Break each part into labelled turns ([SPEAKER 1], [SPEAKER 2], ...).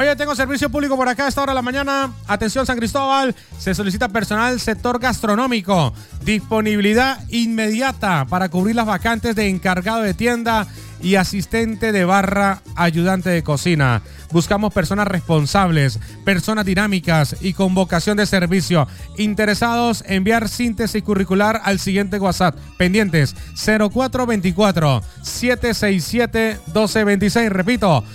[SPEAKER 1] Oye, tengo servicio público por acá a esta hora de la mañana. Atención, San Cristóbal. Se solicita personal sector gastronómico. Disponibilidad inmediata para cubrir las vacantes de encargado de tienda y asistente de barra, ayudante de cocina. Buscamos personas responsables, personas dinámicas y con vocación de servicio. Interesados, enviar síntesis curricular al siguiente WhatsApp. Pendientes, 0424-767-1226. Repito,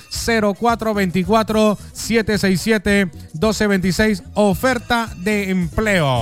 [SPEAKER 1] 0424-767-1226. Oferta de empleo.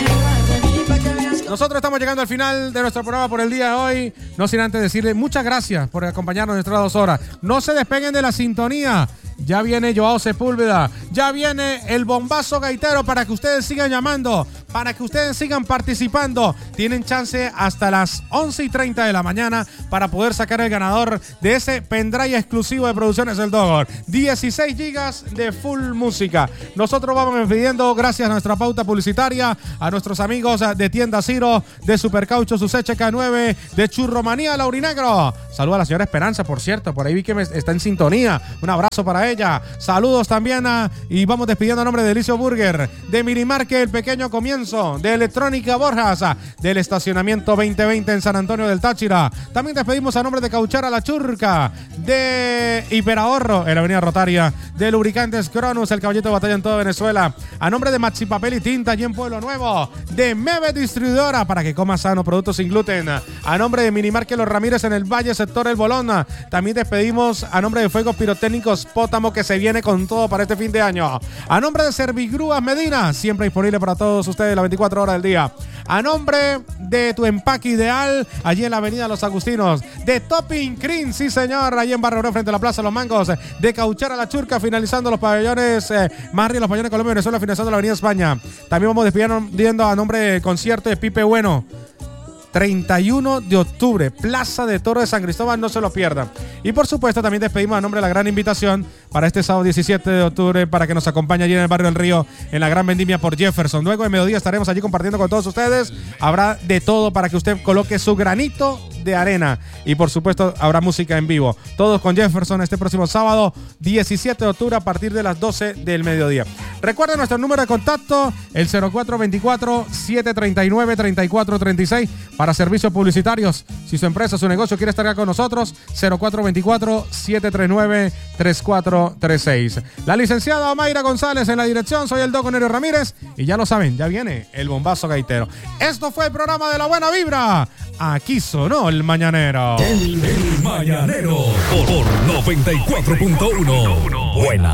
[SPEAKER 1] Nosotros estamos llegando al final de nuestro programa por el día de hoy. No sin antes decirle muchas gracias por acompañarnos en nuestras 2 horas. No se despeguen de la sintonía. Ya viene Joao Sepúlveda. Ya viene el bombazo gaitero para que ustedes sigan llamando, para que ustedes sigan participando. Tienen chance hasta las 11:30 de la mañana para poder sacar el ganador de ese pendrive exclusivo de Producciones El Dogor. 16 gigas de full música. Nosotros vamos despidiendo gracias a nuestra pauta publicitaria, a nuestros amigos de Tienda Ciro, de Supercaucho Suseche K9, de Churromanía Laurinegro. Saludos a la señora Esperanza, por cierto. Por ahí vi que está en sintonía. Un abrazo para ella. Saludos también y vamos despidiendo a nombre de Delicio Burger, de Minimarque El Pequeño Comienzo, de Electrónica Borjas, del Estacionamiento 2020 en San Antonio del Táchira. También despedimos a nombre de Cauchara La Churca, de Hiperahorro en la Avenida Rotaria, de Lubricantes Cronus, el caballito de batalla en toda Venezuela. A nombre de Maxi Papel y Tinta allí en Pueblo Nuevo, de Meve Distribuidora para que coma sano, productos sin gluten. A nombre de Minimarque Los Ramírez en el Valle, sector El Bolón. También despedimos a nombre de Fuegos Pirotécnicos Pótamo, que se viene con todo para este fin de año. A nombre de Servigrúas Medina, siempre disponible para todos ustedes las 24 horas del día. A nombre de Tu Empaque Ideal, allí en la Avenida Los Agustinos. De Topping Cream, sí señor, allí en Barrio Obrero frente a la Plaza Los Mangos. De Cauchara La Churca, finalizando los pabellones Marri, los pabellones Colombia y Venezuela, finalizando la Avenida España. También vamos despidiendo a nombre del concierto de Pipe Bueno. 31 de octubre, Plaza de Toro de San Cristóbal, no se lo pierdan. Y por supuesto también despedimos a nombre de la gran invitación para este sábado 17 de octubre para que nos acompañe allí en el barrio del Río en la gran vendimia por Jefferson. Luego de mediodía estaremos allí compartiendo con todos ustedes. Habrá de todo para que usted coloque su granito de arena y por supuesto habrá música en vivo. Todos con Jefferson este próximo sábado 17 de octubre a partir de las 12 del mediodía. Recuerden nuestro número de contacto, el 0424-739-3436 para servicios publicitarios. Si su empresa, su negocio quiere estar acá con nosotros, 0424-739-3436. La licenciada Omaira González en la dirección, soy el Doc Nerio Ramírez y ya lo saben, ya viene el bombazo gaitero. Esto fue el programa de La Buena Vibra. Aquí sonó el Mañanero.
[SPEAKER 2] El Mañanero por 94.1. Buena